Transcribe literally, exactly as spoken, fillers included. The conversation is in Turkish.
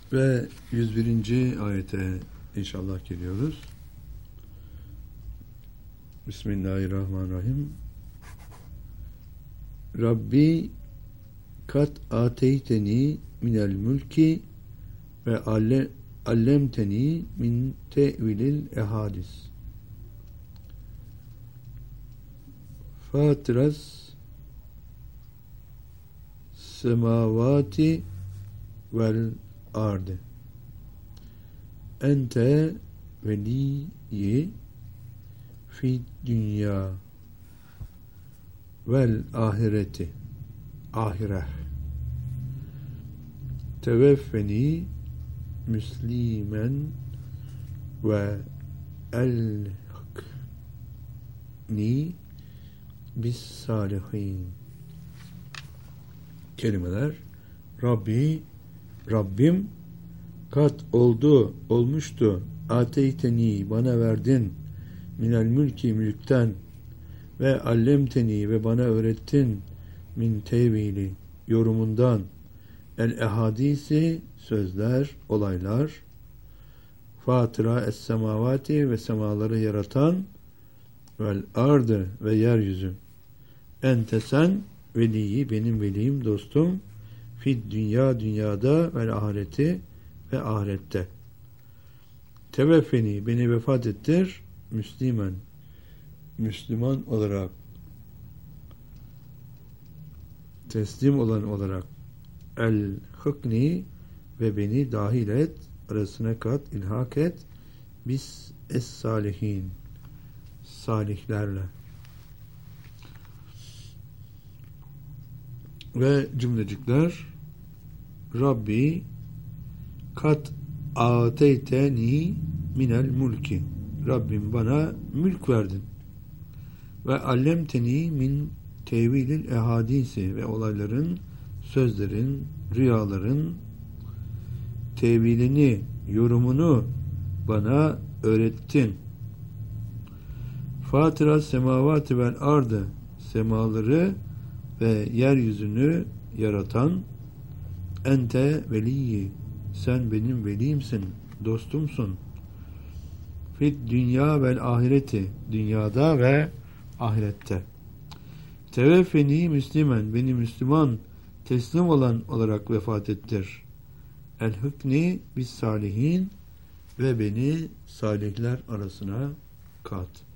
Ve yüz birinci ayete inşallah geliyoruz. Bismillahirrahmanirrahim. Rabbi kat ateyteni minel mülki ve alle, allemteni min tevilil ehadis. Fatiras semavati vel ardı. Ente veliyyi fi dünya vel ahireti. Ahire. Teveffeni müslimen ve elhakni bis salihin. Kelimeler: Rabbi, Rabbim, kat oldu, olmuştu, ateyteni, bana verdin, minel mülki, mülkten, ve allemteni, ve bana öğrettin, min tevili, yorumundan, el ehadisi, sözler, olaylar, fatıra es semavati, ve semaları yaratan, vel ardı, ve yeryüzü, ente sen, veliyi, benim veliyim, dostum, fid dünya, dünyada, ve ahireti, ve ahirette. Teveffeni, beni vefat ettir, müslimen, Müslüman olarak, teslim olan olarak, el hıkni, ve beni dahil et, arasına kat, ilhak et, biz es salihin, salihlerle. Ve cümlecikler: Rabbi kat ateyteni minel mulki, Rabbim bana mülk verdin, ve allemteni min tevilil ehadisi, ve olayların, sözlerin, rüyaların tevilini, yorumunu bana öğrettin. Fatıra semavati vel ardı, semaları ve yeryüzünü yaratan, ente veliyyi, sen benim velimsin, dostumsun. Fit dünya vel ahireti, dünyada ve ahirette. Teveffeni müslimen, beni Müslüman, teslim olan olarak vefat ettir. El hükni bis salihin, ve beni salihler arasına kat.